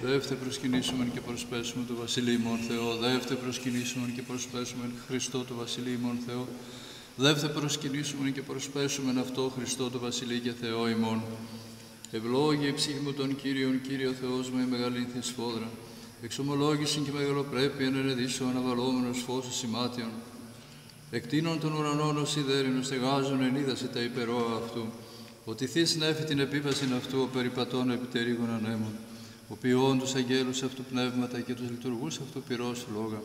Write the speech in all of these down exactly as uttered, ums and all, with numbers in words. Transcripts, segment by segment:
Δεύτε προσκυνήσουμε και προσπέσουμε το Βασιλείο ημών Θεό. Δεύτε προσκυνήσουμε και προσπέσουμε Χριστό το Βασιλείο ημών Θεό. Δεύτε προσκυνήσουμε και προσπέσουμε αυτό Χριστό το Βασιλείο και Θεό ημών. Ευλόγη η ψυχή μου τον Κύριον, Κύριο Θεός μου, η μεγαλύνθη σφόδρα. Εξομολόγηση και μεγαλοπρέπεια ενεδίσω αναβαλόμενος φως σημάτιον. Εκτείνων των ουρανών ως σιδέρινος στεγάζουν εν είδαση τα υπερόα αυτού. Ότι θείς νέφη την επίβαση αυτού, ο περιπατών επιτερίγων ανέμων. Ο ποιών τους αγγέλους αυτού πνεύματα και τους λειτουργούς αυτού πυρός λόγα.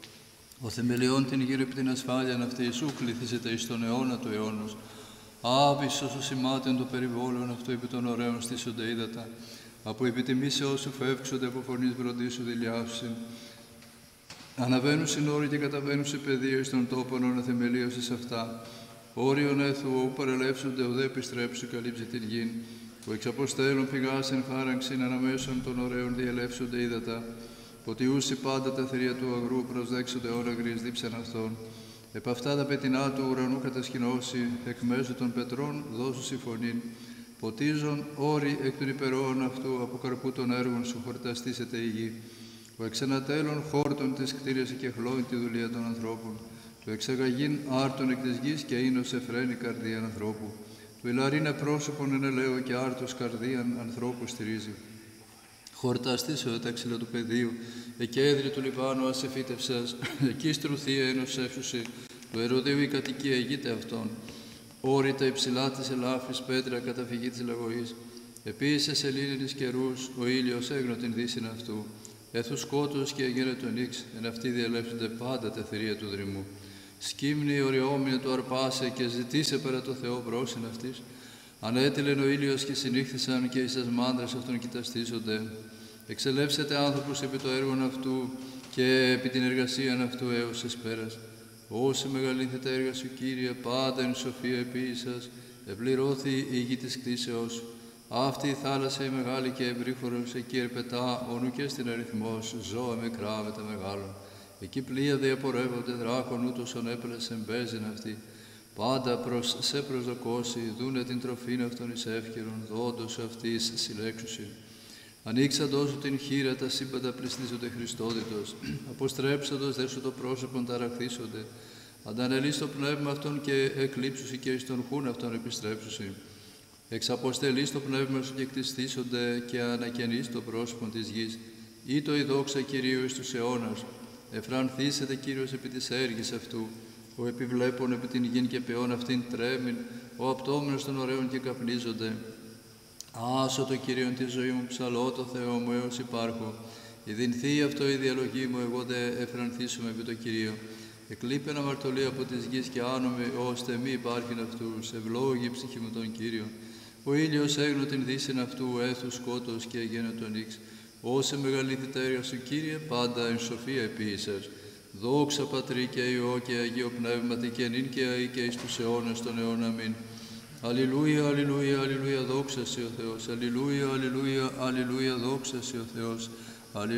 Ο θεμελιών την γύρω επί την ασφάλεια αυτή Ιησού κληθήσεται εις τον αιώνα του αιώνος. Άβυσσος ο σημάτων των περιβόλων αυτού επί των ωραίων στήσονται ύδατα. Από επιτιμήσεώς σου φεύξονται από φωνής βροντίσου δηλιάσουσιν. Αναβαίνουν συνόροι και καταβαίνουν σε πεδίο εις των τόπων αναθεμελίωσης αυτά. Όριον έθου ου παρελεύσονται ουδέ επιστρέψου καλύψει την γην. Που εξαποστέλων πηγάς εν φάραγξην αναμέσων των ωραίων διελεύσονται ύδατα. Ποτιούσι πάντα τα θηρία του αγρού προσδέξονται ώρα γρής δίψαν αυτών. Επ' αυτά τα πετεινά του ουρανού κατασκηνώσει, εκ μέσω των πετρών δώσου συμφωνήν. Ποτίζον όροι εκ των υπερόων αυτού, από καρπού των έργων σου χορταστήσεται η γη. Ο εξανατέλων χόρτων της κτίριασε και χλώει τη δουλεία των ανθρώπων. Το εξαγαγήν άρτων εκ της γης και ίνος εφραίνει καρδίαν ανθρώπου. Του ηλαρίνε πρόσωπον εν ελαίο και άρτος καρδίαν ανθρώπου στηρίζει. Χορταστήσεω τα ξύλα του πεδίου, εκέδρη του Λιβάνου ασεφίτευσας, εκεί στρουθία ενός εύσουσι, του Ηρωδίου η κατοικία ηγείται αυτών. Όρητα υψηλά της ελάφης πέτρα καταφυγή της λαγωής. Επίσης σελήνης καιρούς, ο ήλιος έγνω την δύσιν αυτού. Έθου σκότους και εγένε τον ίξ, εν αυτοί διαλέψονται πάντα τα θηρία του δρυμού. Σκύμνη οριόμοια του αρπάσε και ζητήσε πέρα το Θεό πρόσιν αυτής. Ανέτειλεν ο ήλιος και συνήχθησαν και εις τας μάνδρες αυτών κοιταστήσονται. Εξελεύσετε άνθρωπος επί το έργον αυτού και επί την εργασίαν αυτού έως εσπέρας. Όσε μεγαλύνθητα έργα σου, Κύριε, πάντα εν σοφία επίησας, ευληρώθη η γη της κτήσεως σου. Αυτή η θάλασσα η μεγάλη και ευρύχωρος, εκεί ερπετά, όνου και στην αριθμός, ζώα μικρά με τα μεγάλων. Εκεί πλοία διαπορεύονται, δράκων ούτως ονέπελες εμπέζιν αυτή. Πάντα προς σε προσδοκώσει, δούνε την τροφήν αυτών εις εύκαιρον, δόντος αυτής συλλέξουσιν. Ανοίξαντος σου την χείρα, τα σύμπαντα πληστίζονται Χριστόδητος. Αποστρέψαντος δε σου το πρόσωπον ταραχθήσονται. Αντανελείς το πνεύμα αυτών και εκλείψουσι και εις τον χούν αυτών επιστρέψουσι. Εξαποστελείς το πνεύμα σου και κτιστήσονται και ανακαινείς το πρόσωπον της γης. Ήτο η δόξα Κυρίου εις τους αιώνας. Εφρανθήσετε Κύριος επί της έργης αυτού. Ο επιβλέπων επί την γην και παιών αυτήν τρέμην, ο απτόμενος των ωραίων και καπνίζονται. Άσο το Κύριον τη ζωή μου, ψαλώ το Θεό μου έως υπάρχω. Ιδινθεί αυτό η διαλογή μου, εγώ δε εφρανθήσουμε επί το Κυρίο. Εκλείπεν αμαρτωλή από της γης και άνομη, ώστε μη υπάρχειν αυτούς. Ευλόγη η ψυχή μου τον Κύριο. Ο ήλιος έγνω την δύσιν αυτού, έθου σκότος και εγένε τον ίξ. Όσε μεγαλήθη τα έργα σου, Κύριε, πάντα εν σοφία επίησας. Δόξα Πατρί και Υιό και Αγίο Πνεύματι και νυν και αεί και εις τους αιώνας των αιών. Αμήν. Αλληλούια, αλληλούια, αλληλούια, δόξα σε ο Θεός. Αλληλούια, αλληλούια, αλληλούια, δόξα σε ο Θεός.